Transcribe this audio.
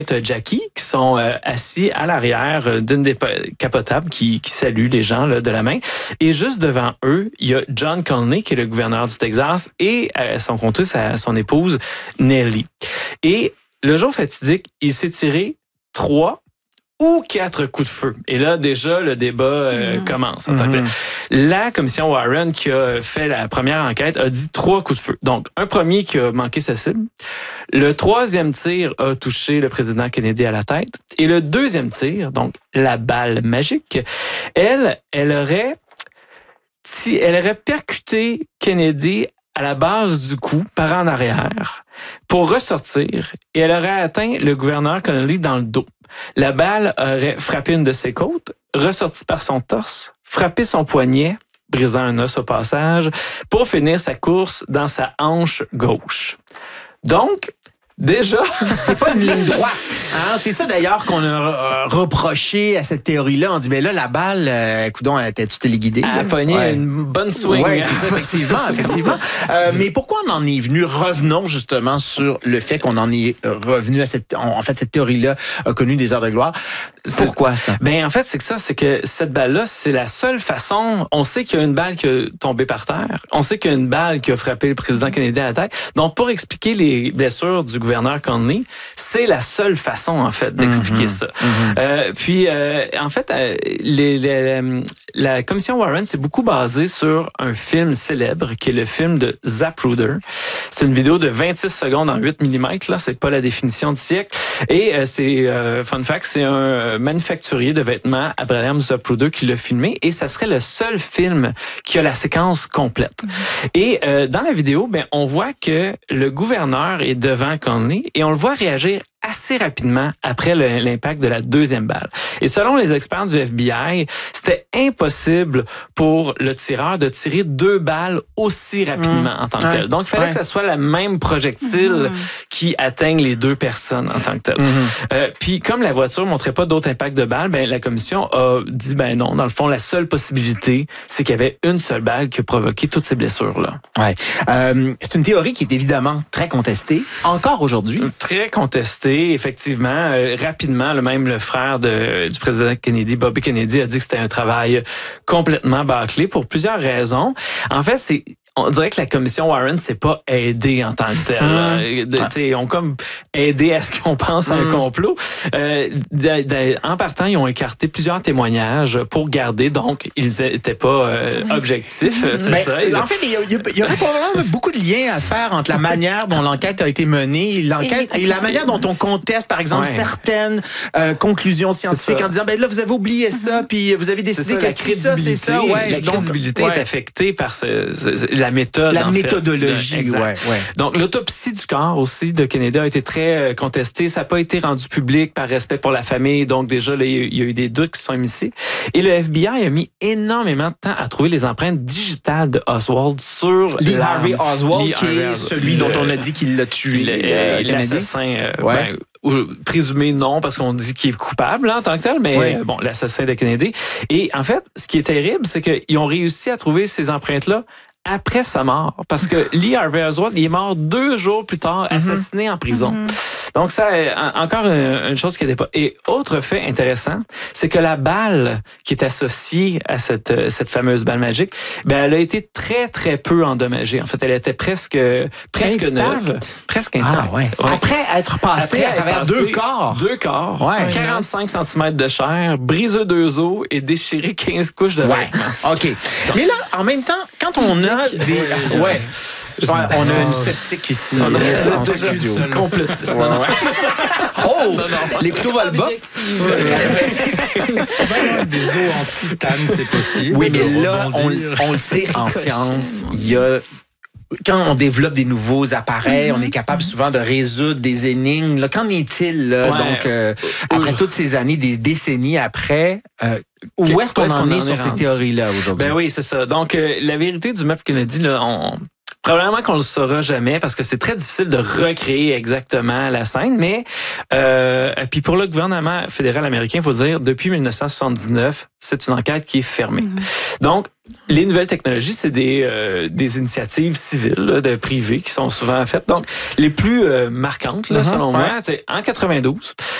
Jackie qui sont assis à l'arrière d'une des capotables qui salue les gens là, de la main. Et juste devant eux, il y a John Connolly, qui est le gouverneur du Texas, et son complice, son épouse, Nellie. Et le jour fatidique, il s'est tiré 3 ou 4 coups de feu. Et là, déjà, le débat commence. La commission Warren, qui a fait la première enquête, a dit 3 coups de feu. Donc, un premier qui a manqué sa cible. Le 3e tir a touché le président Kennedy à la tête. Et le 2e tir, donc la balle magique, elle aurait percuté Kennedy à la base du cou, par en arrière, pour ressortir, et elle aurait atteint le gouverneur Connolly dans le dos. La balle aurait frappé une de ses côtes, ressorti par son torse, frappé son poignet, brisant un os au passage, pour finir sa course dans sa hanche gauche. Donc, déjà, c'est pas une ligne droite. Hein? C'est ça d'ailleurs qu'on a reproché à cette théorie-là. On dit, ben là, la balle, coudonc, t'es-tu téléguidé? Elle a pogné une bonne swing. Oui, c'est ça, effectivement. Mais pourquoi on en est venu? Revenons justement sur le fait qu'on en est revenu à cette théorie-là a connu des heures de gloire. Pourquoi ça? Ben, en fait, c'est que cette balle-là, c'est la seule façon. On sait qu'il y a une balle qui a tombé par terre. On sait qu'il y a une balle qui a frappé le président Kennedy à la tête. Donc, pour expliquer les blessures du gouverneur Connolly, c'est la seule façon, en fait, d'expliquer ça. En fait, la commission Warren s'est beaucoup basée sur un film célèbre, qui est le film de Zapruder. C'est une vidéo de 26 secondes en 8 mm, là, c'est pas la définition du siècle. Et fun fact, c'est un manufacturier de vêtements, Abraham Zapruder, qui l'a filmé, et ça serait le seul film qui a la séquence complète. Et dans la vidéo, on voit que le gouverneur est devant Connolly, et on le voit réagir assez rapidement après l'impact de la 2e balle. Et selon les experts du FBI, c'était impossible pour le tireur de tirer 2 balles aussi rapidement en tant que tel. Donc, il fallait que ça soit la même projectile qui atteigne les 2 personnes en tant que tel. Puis, comme la voiture montrait pas d'autres impacts de balles, la commission a dit, non, dans le fond, la seule possibilité, c'est qu'il y avait une seule balle qui a provoqué toutes ces blessures-là. Ouais. C'est une théorie qui est évidemment très contestée, encore aujourd'hui. Très contestée. Effectivement, rapidement, même le frère du président Kennedy, Bobby Kennedy, a dit que c'était un travail complètement bâclé pour plusieurs raisons. En fait, on dirait que la commission Warren s'est pas aidée en tant que telle. Ils ont comme aidé à ce qu'on pense à un complot. En partant, ils ont écarté plusieurs témoignages pour garder, donc ils n'étaient pas objectifs. En fait, il y aurait probablement beaucoup de liens à faire entre la manière dont l'enquête a été menée, et la manière dont on conteste, par exemple, certaines conclusions scientifiques en disant, là, vous avez oublié ça, puis vous avez décidé que c'est ça. La crédibilité est affectée par la méthode. La méthodologie, Donc, l'autopsie du corps aussi de Kennedy a été très contestée. Ça n'a pas été rendu public par respect pour la famille. Donc, déjà, là, il y a eu des doutes qui sont émis. Et le FBI a mis énormément de temps à trouver les empreintes digitales de Oswald sur Lee Harvey Oswald, qui est celui dont on a dit qu'il l'a tué. L'assassin, présumé non, parce qu'on dit qu'il est coupable en tant que tel, mais l'assassin de Kennedy. Et en fait, ce qui est terrible, c'est qu'ils ont réussi à trouver ces empreintes-là après sa mort. Parce que Lee Harvey Oswald, il est mort 2 jours plus tard, assassiné en prison. Donc, ça, encore une chose qui n'était pas. Et autre fait intéressant, c'est que la balle qui est associée à cette fameuse balle magique, elle a été très, très peu endommagée. En fait, elle était presque neuve. Presque intacte. Après être passée à travers 2 corps. 2 corps. 45 cm de chair, brisé 2 os et déchiré 15 couches de vêtements. OK. Mais là, en même temps, quand on a des... on a une sceptique ici. On a complotiste. Les couteaux volent bas. Des os en titane, c'est possible. Oui, mais là, on le sait en science, il y a... Quand on développe des nouveaux appareils, on est capable souvent de résoudre des énigmes. Là, qu'en est-il? Donc, après toutes ces années, des décennies après, où est-ce qu'on en est sur ces théories-là aujourd'hui? Oui, c'est ça. Donc, la vérité du meurtre Kennedy, là, Probablement qu'on le saura jamais parce que c'est très difficile de recréer exactement la scène, mais puis pour le gouvernement fédéral américain, il faut dire, depuis 1979, c'est une enquête qui est fermée. Donc, les nouvelles technologies, c'est des initiatives civiles, là, de privées qui sont souvent faites. Donc, les plus marquantes, là, selon moi, c'est en 92,